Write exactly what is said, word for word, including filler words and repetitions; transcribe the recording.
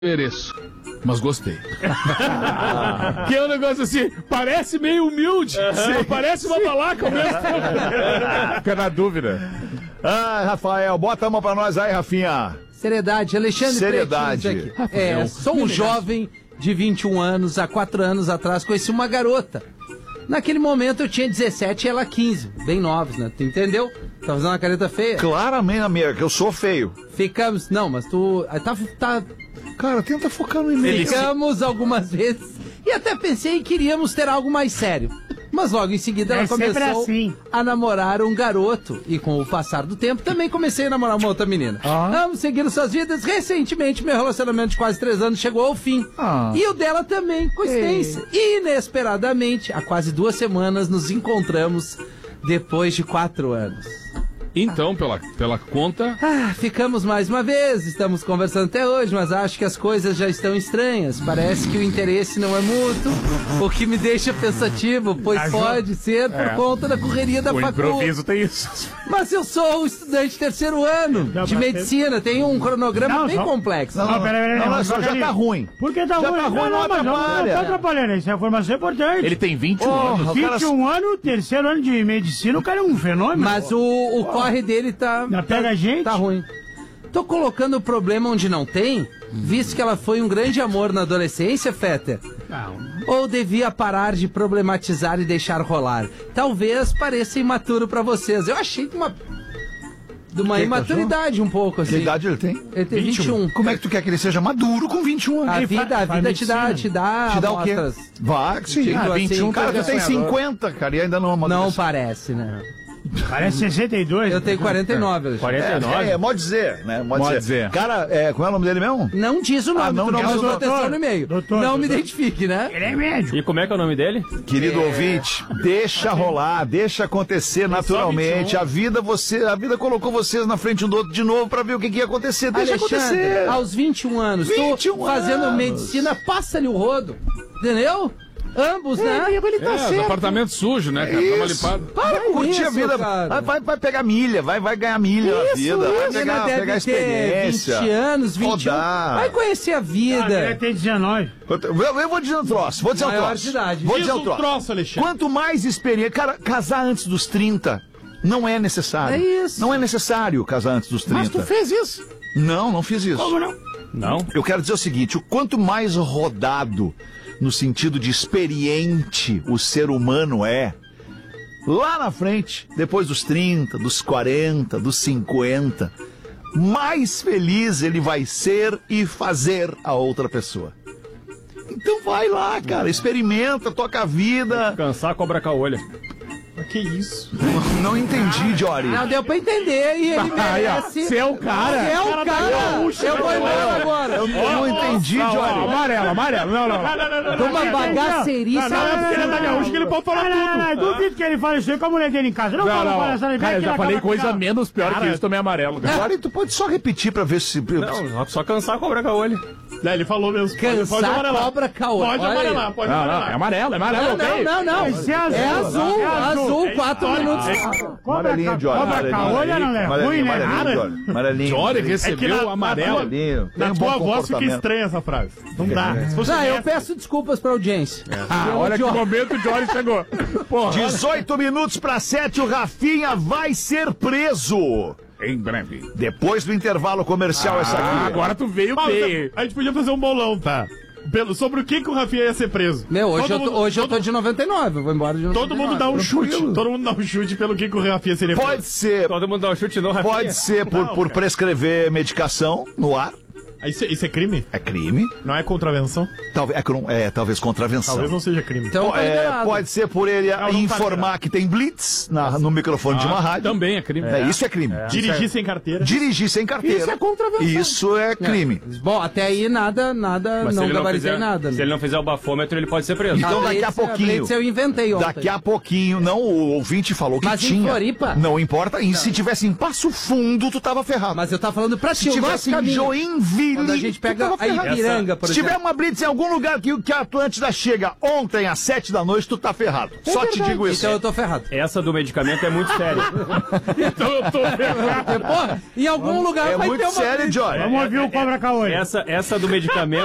mereço, mas gostei. Que é um negócio assim, parece meio humilde, uhum. Parece uma balaca ao mesmo tempo. Fica na dúvida. Ah, Rafael, bota a mão pra nós aí, Rafinha. Seriedade, Alexandre Seriedade. Aqui. É, sou um jovem de vinte e um anos, há quatro anos atrás conheci uma garota. Naquele momento eu tinha dezessete e ela quinze, bem novos, né? Tu entendeu? Tá fazendo uma careta feia? Claramente, amiga, que eu sou feio. Ficamos, não, mas tu... Tá... tá... Cara, tenta focar no e-mail. Ficamos algumas vezes e até pensei que iríamos ter algo mais sério. Mas logo em seguida ela é começou assim. a namorar um garoto. E com o passar do tempo também comecei a namorar uma outra menina. Ah. Ambos seguiram suas vidas. Recentemente meu relacionamento de quase três anos chegou ao fim. Ah. E o dela também, coincidência. E inesperadamente, há quase duas semanas nos encontramos depois de quatro anos. Então, pela, pela conta... Ah, ficamos mais uma vez, estamos conversando até hoje, mas acho que as coisas já estão estranhas. Parece que o interesse não é mútuo, o que me deixa pensativo, pois Ajuda. pode ser por É. conta da correria da O faculdade. improviso tem isso. Mas eu sou um estudante de terceiro ano, Não, de mas medicina, tem um cronograma Não, bem só- complexo. Não, não, pera, pera, não, pera, não, só já tá ruim. Por que tá Já ruim? tá ruim, não mas não, não atrapalha. tá atrapalhando, isso é informação importante. Ele tem vinte e um anos. vinte e um anos, terceiro ano de medicina, o cara é um fenômeno. Mas o, o corre dele tá... Já pega tá, a gente? Tá ruim. Tô colocando o problema onde não tem, visto que ela foi um grande amor na adolescência, Fetter. Não. Ou devia parar de problematizar e deixar rolar? Talvez pareça imaturo pra vocês. Eu achei de uma... De uma Que imaturidade um pouco, Que assim. idade ele tem? Ele tem vinte e um. Como é que tu quer que ele seja maduro com vinte e um anos? A Ele vida, fa- a faz vida te dá, medicina. te dá Te dá o quê? amostras. Vai, sim. Digo Ah, assim, vinte e um, cara, tu tem sonhador. cinquenta, cara, e ainda não Não amadurece. parece, né? Parece sessenta e dois. Eu tenho quarenta e nove. Alexandre. quarenta e nove? É, é, pode dizer, né? Pode, Pode dizer. dizer. Cara, é, como é o nome dele mesmo? Não diz o nome, Ah, não tu não diz o prestou doutor. atenção no e-mail. Doutor, não doutor. me identifique, né? Ele é médico. E como é que é o nome dele? Querido ouvinte, deixa rolar, deixa acontecer naturalmente. A vida, você, a vida colocou vocês na frente um do outro de novo pra ver o que, que ia acontecer. Deixa Alexandre, acontecer. aos vinte e um anos, vinte e um tu fazendo anos. medicina, passa-lhe o rodo. Entendeu? Ambos, né? Ele tá É, os certo. apartamentos sujos, né, cara? Dá uma Isso. limpada. Para com Curtir isso, a vida, cara. vai, vai, vai pegar milha, vai, vai ganhar milha na vida, vai A menina pegar, deve pegar ter experiência. vinte anos, vinte e um. rodar. Vai conhecer a Ah, ele vida. tem dezenove. Eu, eu vou dizer um troço, vou dizer um Maior troço. de idade. Vou Diz dizer um um troço. troço, Alexandre. Quanto mais experiência, cara, casar antes dos trinta não é necessário. É isso. Não é necessário casar antes dos trinta. Mas tu fez isso. Não, não fiz isso. Como não? Não? Eu quero dizer o seguinte, o quanto mais rodado, no sentido de experiente, o ser humano é, lá na frente, depois dos trinta, dos quarenta, dos cinquenta, mais feliz ele vai ser e fazer a outra pessoa. Então vai lá, cara, experimenta, toca a vida. Cansar, cobra caolha. Que isso? Não entendi, Jory. Não deu pra entender e ele merece. Você é o cara. É o cara. Eu vou embora agora. Eu não entendi, Jory. Amarelo, amarelo. Não, não. De uma bagaceirice. Não, não, não, porque ele é da gaúcha que ele pode falar tudo. Não, não, não. Duvido que ele fale isso aí com a mulher dele em casa. Não, não, não. Cara, eu já falei coisa menos pior que isso, tomei amarelo. Jory, tu pode só repetir pra ver se... Não, só cansar, cobra caolha. É, ele falou mesmo. Cansar, cobra, caolho. Pode Olha aí. amarelar, pode Não, não, amarelar. é amarelo, é amarelo, Não, ok. não, não, não. Esse é azul. É azul, É azul. azul, quatro minutos. Amarelinho, Jory. Cobra caolha não é ruim, né? Nada. Jory. Amarelinho. Jory recebeu o amarelo. Amarelinho. Tem Na um bom tua voz fica comportamento. estranha essa frase. Não dá. Se fosse Ah, eu mestre- peço desculpas pra audiência. Ah, olha que momento o Jory chegou. Porra. dezoito minutos para sete, o Rafinha vai ser preso. Em breve. Depois do intervalo comercial, essa Ah, aqui. agora tu veio Paulo, bem. a gente podia fazer um bolão, tá? Pelo, sobre o que, que o Rafinha ia ser preso. Meu, hoje, Todo eu, tô, mundo- hoje eu todo- tô de noventa e nove, eu vou embora de noventa e nove. Todo mundo dá um chute. Todo mundo dá um chute pelo que, que o Rafinha seria preso. Pode ser, Todo mundo dá um chute no Rafinha. pode ser por, Não, por cara. prescrever medicação no ar. Isso, isso é crime? É crime. Não é contravenção? Talvez, é, cron- é, talvez contravenção. Talvez não seja crime. Então tá É, liberado. pode ser por ele não tá informar liberado. que tem blitz na- no microfone de uma rádio. Também é crime. É, isso é crime. Dirigir sem carteira. Dirigir sem carteira. Isso é contravenção. Isso é crime. Bom, até aí nada, nada, Mas se não ele não gabaritei fizer- nada. Se ele não fizer o bafômetro, ele pode ser preso. Então, daqui a Blitz- pouquinho- Blitz eu inventei ontem. Daqui a pouquinho, não, o ouvinte falou que Mas em tinha. Floripa? Não importa. E se tivesse em Passo Fundo, tu tava ferrado. Mas eu tava falando pra se ti, o tivesse nosso em caminho. Joinville, e... Quando a li- gente tu pega tava a ferrado. Ipiranga, por Se exemplo. tiver uma blitz em algum lugar que, que a Atlântida chega ontem às sete da noite, tu tá ferrado. Só te digo isso. Então eu tô ferrado. Essa do medicamento é muito séria. Então eu tô ferrado. Porque, porra, em algum lugar É vai muito ter uma... sério, Johnny. Vamos ouvir o Cobra Caô aí. Essa, essa do medicamento